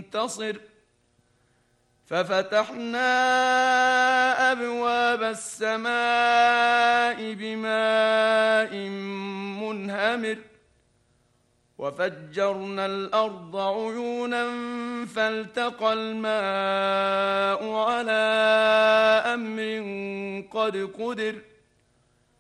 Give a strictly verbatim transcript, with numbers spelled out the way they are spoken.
منتصر ففتحنا أبواب السماء بماء منهمر وفجرنا الأرض عيونا فالتقى الماء على أمر قد قدر